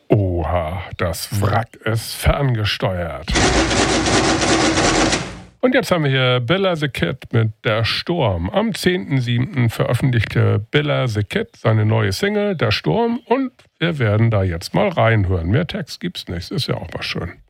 Oha, das Wrack ist ferngesteuert. Und jetzt haben wir hier Billa the Kid mit Der Sturm. Am 10.07. veröffentlichte Billa the Kid seine neue Single Der Sturm und wir werden da jetzt mal reinhören. Mehr Text gibt's nicht, ist ja auch mal schön.